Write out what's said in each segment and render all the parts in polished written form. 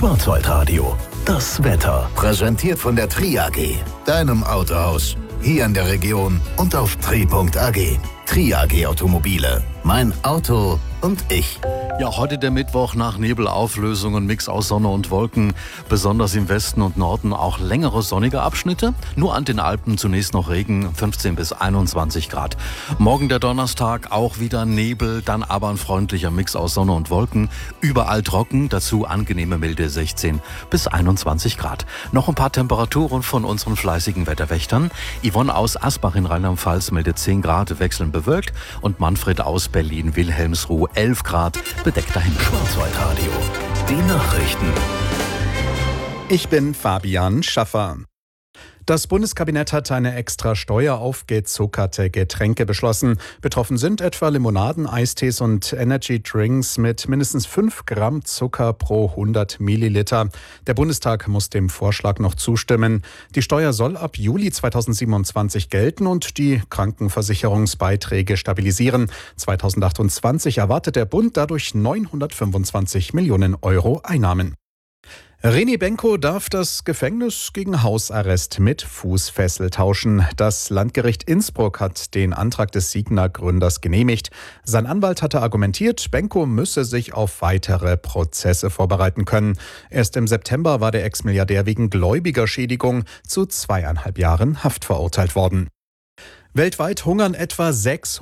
Schwarzwaldradio. Das Wetter. Präsentiert von der Tri AG, deinem Autohaus. Hier in der Region und auf tri.ag. Tri AG Automobile. Mein Auto und ich. Ja, heute der Mittwoch nach Nebelauflösung und Mix aus Sonne und Wolken. Besonders im Westen und Norden auch längere sonnige Abschnitte. Nur an den Alpen zunächst noch Regen, 15 bis 21 Grad. Morgen der Donnerstag auch wieder Nebel, dann aber ein freundlicher Mix aus Sonne und Wolken. Überall trocken, dazu angenehme Milde 16 bis 21 Grad. Noch ein paar Temperaturen von unseren fleißigen Wetterwächtern. Yvonne aus Asbach in Rheinland-Pfalz meldet 10 Grad, wechselnd bewölkt. Und Manfred aus Berlin-Wilhelmsruh 11 Grad, bedeckter Himmel. Schwarzwaldradio. Die Nachrichten. Ich bin Fabian Schaffer. Das Bundeskabinett hat eine extra Steuer auf gezuckerte Getränke beschlossen. Betroffen sind etwa Limonaden, Eistees und Energy-Drinks mit mindestens 5 Gramm Zucker pro 100 Milliliter. Der Bundestag muss dem Vorschlag noch zustimmen. Die Steuer soll ab Juli 2027 gelten und die Krankenversicherungsbeiträge stabilisieren. 2028 erwartet der Bund dadurch 925 Millionen Euro Einnahmen. Reni Benko darf das Gefängnis gegen Hausarrest mit Fußfessel tauschen. Das Landgericht Innsbruck hat den Antrag des Signa-Gründers genehmigt. Sein Anwalt hatte argumentiert, Benko müsse sich auf weitere Prozesse vorbereiten können. Erst im September war der Ex-Milliardär wegen Gläubigerschädigung zu 2,5 Jahren Haft verurteilt worden. Weltweit hungern etwa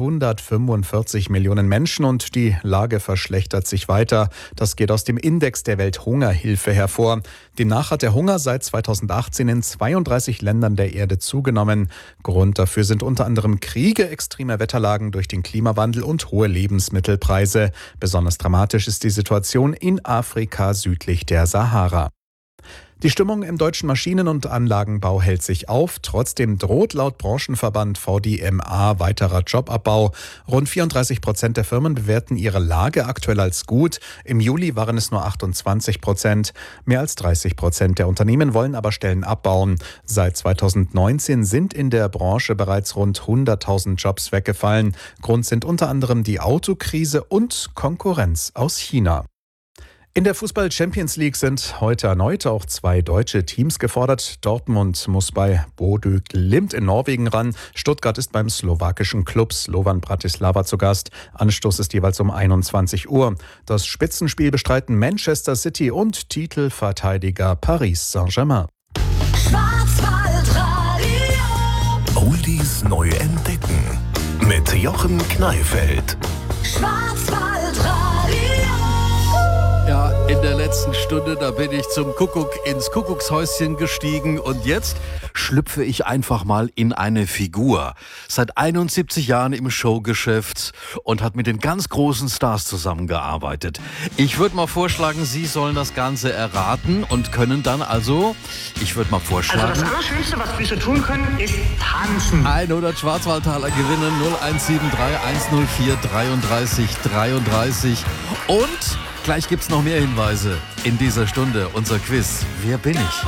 645 Millionen Menschen und die Lage verschlechtert sich weiter. Das geht aus dem Index der Welthungerhilfe hervor. Demnach hat der Hunger seit 2018 in 32 Ländern der Erde zugenommen. Grund dafür sind unter anderem Kriege, extreme Wetterlagen durch den Klimawandel und hohe Lebensmittelpreise. Besonders dramatisch ist die Situation in Afrika südlich der Sahara. Die Stimmung im deutschen Maschinen- und Anlagenbau hält sich auf. Trotzdem droht laut Branchenverband VDMA weiterer Jobabbau. Rund 34% der Firmen bewerten ihre Lage aktuell als gut. Im Juli waren es nur 28%. Mehr als 30% der Unternehmen wollen aber Stellen abbauen. Seit 2019 sind in der Branche bereits rund 100.000 Jobs weggefallen. Grund sind unter anderem die Autokrise und Konkurrenz aus China. In der Fußball-Champions League sind heute erneut auch 2 deutsche Teams gefordert. Dortmund muss bei Bodø Glimt in Norwegen ran. Stuttgart ist beim slowakischen Klub Slovan Bratislava zu Gast. Anstoß ist jeweils um 21 Uhr. Das Spitzenspiel bestreiten Manchester City und Titelverteidiger Paris Saint-Germain. Oldies neu entdecken. Mit Jochen Kneifeld. Ja, in der letzten Stunde, da bin ich zum Kuckuck ins Kuckuckshäuschen gestiegen und jetzt schlüpfe ich einfach mal in eine Figur. Seit 71 Jahren im Showgeschäft und hat mit den ganz großen Stars zusammengearbeitet. Ich würde mal vorschlagen, Sie sollen das Ganze erraten und können dann also, ich würde mal vorschlagen... Also das Allerschönste, was wir so tun können, ist tanzen. 100 Schwarzwaldtaler gewinnen, 0173 104 33 33 und... Gleich gibt's noch mehr Hinweise in dieser Stunde. Unser Quiz. Wer bin ich?